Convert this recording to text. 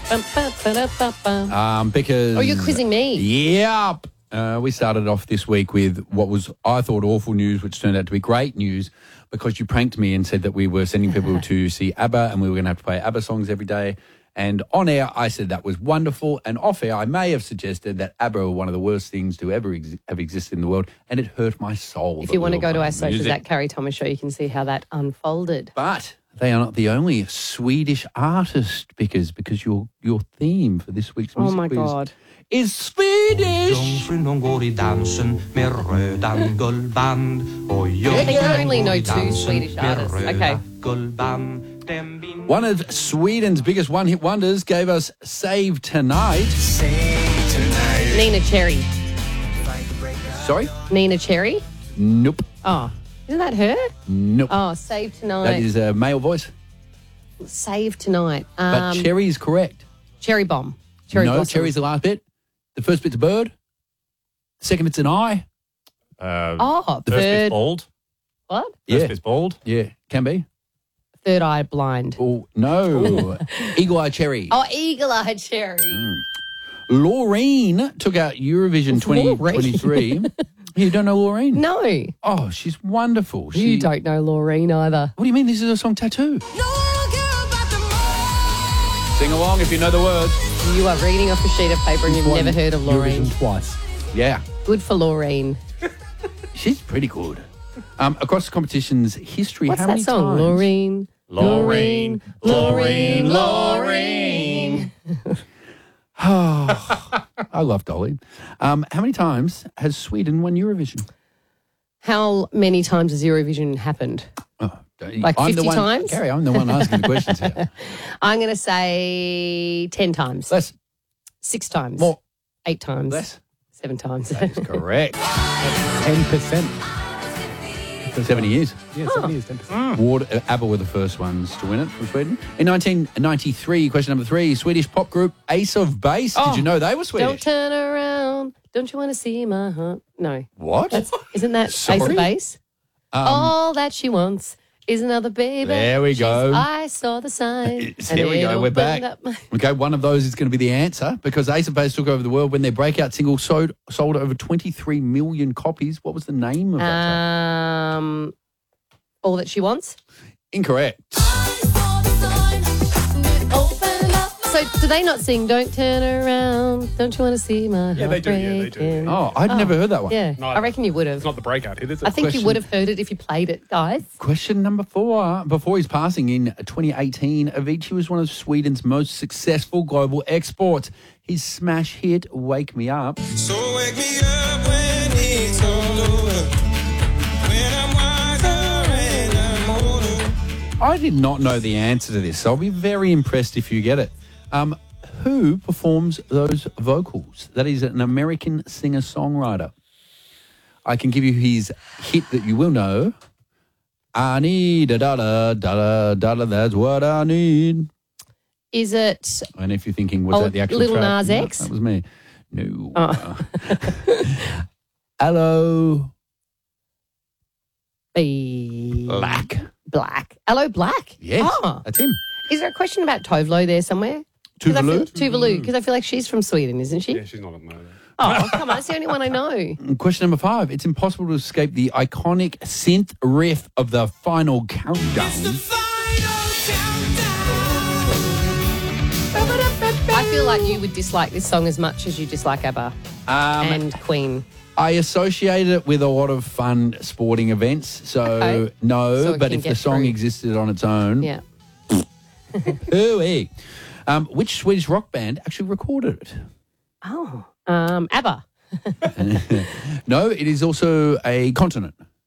Because... Oh, you're quizzing me. Yep. We started off this week with what was, I thought, awful news, which turned out to be great news because you pranked me and said that we were sending people to see ABBA and we were going to have to play ABBA songs every day. And on air, I said that was wonderful. And off air, I may have suggested that ABBA were one of the worst things to ever have existed in the world. And it hurt my soul. If you want to go to our socials at Carrie Thomas Show, you can see how that unfolded. But they are not the only Swedish artist, because your theme for this week's music quiz God. Is Swedish. I think I only know two Swedish artists. Okay. One of Sweden's biggest one-hit wonders gave us Save Tonight. Nina Cherry. Sorry? Nina Cherry? Nope. Oh, isn't that her? Nope. Oh, Save Tonight. That is a male voice. Save Tonight. But Cherry is correct. Cherry Bomb. Cherry no, Blossom. Cherry's the last bit. The first bit's a bird. The second bit's an eye. Oh, the first bit's bald. What? First bit's bald. Yeah, can be. Third Eye Blind. Oh, no. Eagle Eye Cherry. Oh, Eagle Eye Cherry. Laureen took out Eurovision 2023. You don't know Laureen? No. Oh, she's wonderful. You don't know Laureen either. What do you mean? This is a song Tattoo. Sing along if you know the words. You are reading off a sheet of paper and you've never heard of Laureen. Eurovision twice. Yeah. Good for Laureen. She's pretty good. Across the competition's history, What's how that many song? times? Laureen. Laureen. Laureen. Laureen. Oh, I love Dolly. How many times has Sweden won Eurovision? How many times has Eurovision happened? Like 50 times? Gary, I'm the one asking the questions here. I'm going to say 10 times. Less. 6 times. More. 8 times. Less. 7 times. That's correct. 10%. 70 years. Yeah, 70 is 10%. ABBA were the first ones to win it from Sweden. In 1993, question number 3, Swedish pop group Ace of Base. Did you know they were Swedish? Don't turn around. Don't you want to see my heart? No. What? Isn't that Ace of Base? All that she wants is another baby. There we go. I saw the sign. Here we go. We're back. Okay, one of those is going to be the answer because Ace of Base took over the world when their breakout single sold over 23 million copies. What was the name of that song? All That She Wants. Incorrect. So do they not sing Don't Turn Around, Don't You Want to See My Heart? Yeah, they do. Yeah, they do. Oh, I'd never heard that one. Yeah, No, I reckon you would have. It's not the breakout hit, is it? I think you would have heard it if you played it, guys. Question number 4. Before his passing in 2018, Avicii was one of Sweden's most successful global exports. His smash hit, Wake Me Up. So wake me up when it's all over, when I'm wiser and I'm older. I did not know the answer to this, so I'll be very impressed if you get it. Who performs those vocals? That is an American singer-songwriter. I can give you his hit that you will know. I need a dollar, dollar, dollar, that's what I need. Is it And if you're thinking, was that the actual Lil track? Nas X? No, that was me. No. Oh. Hello, Black? Hello, Black? Yes, Oh. that's him. Is there a question about Tovlo there somewhere? Tuvalu? Tuvalu, because I feel like she's from Sweden, isn't she? Yeah, she's not at the moment. Oh, come on. It's the only one I know. Question number 5. It's impossible to escape the iconic synth riff of the final countdown. I feel like you would dislike this song as much as you dislike ABBA and Queen. I associated it with a lot of fun sporting events, so Okay. no, So it but can if the get song through. existed on its own, Yeah. hooey. Which Swedish rock band actually recorded it? Oh, ABBA. No, it is also a continent.